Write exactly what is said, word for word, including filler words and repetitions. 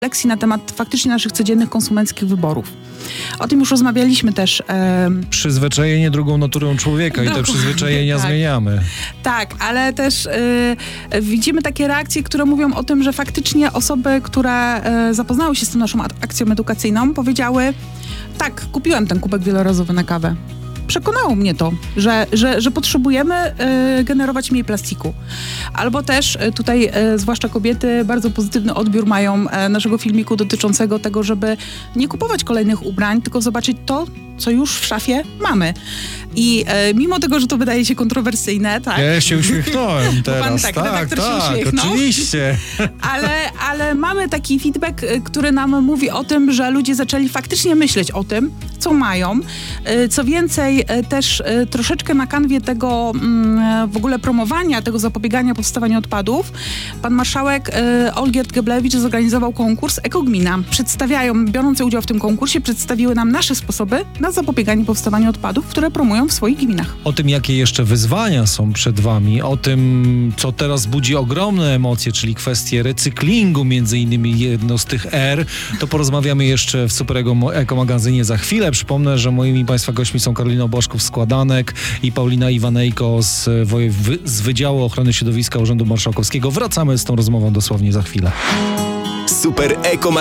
refleksji na temat faktycznie naszych codziennych konsumenckich wyborów. O tym już rozmawialiśmy też. E... Przyzwyczajenie drugą naturą człowieka i te przyzwyczajenia tak. zmieniamy. Tak, ale też e, widzimy takie reakcje, które mówią o tym, że faktycznie osoby, które e, zapoznały się z tą naszą akcją edukacyjną, powiedziały: tak, kupiłem ten kubek wielorazowy na kawę. Przekonało mnie to, że, że, że potrzebujemy y, generować mniej plastiku. Albo też y, tutaj, y, zwłaszcza kobiety, bardzo pozytywny odbiór mają y, naszego filmiku dotyczącego tego, żeby nie kupować kolejnych ubrań, tylko zobaczyć to, co już w szafie mamy. I y, mimo tego, że to wydaje się kontrowersyjne, tak? Ja się uśmiechnąłem teraz. Pan tak, tak, redaktor tak, się uśmiechnął. Oczywiście. Ale, ale mamy taki feedback, y, który nam mówi o tym, że ludzie zaczęli faktycznie myśleć o tym, co mają. Y, co więcej, y, też y, troszeczkę na kanwie tego y, w ogóle promowania, tego zapobiegania powstawaniu odpadów, pan marszałek y, Olgierd Geblewicz zorganizował konkurs Ekogmina. Przedstawiają, biorące udział w tym konkursie, przedstawiły nam nasze sposoby na zapobieganie powstawaniu odpadów, które promują w swoich gminach. O tym, jakie jeszcze wyzwania są przed wami, o tym, co teraz budzi ogromne emocje, czyli kwestie recyklingu, między innymi jedno z tych R, to porozmawiamy jeszcze w Super Eko-magazynie za chwilę. Przypomnę, że moimi Państwa gośćmi są Karolina Bożków z Składanek i Paulina Iwanejko z, z Wydziału Ochrony Środowiska Urzędu Marszałkowskiego. Wracamy z tą rozmową dosłownie za chwilę. Super Eko